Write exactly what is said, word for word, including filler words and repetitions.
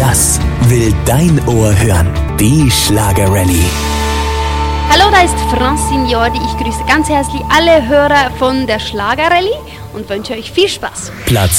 Das will dein Ohr hören. Die Schlager-Rallye. Hallo, da ist Francine Jordi. Ich grüße ganz herzlich alle Hörer von der Schlager-Rallye und wünsche euch viel Spaß. Platz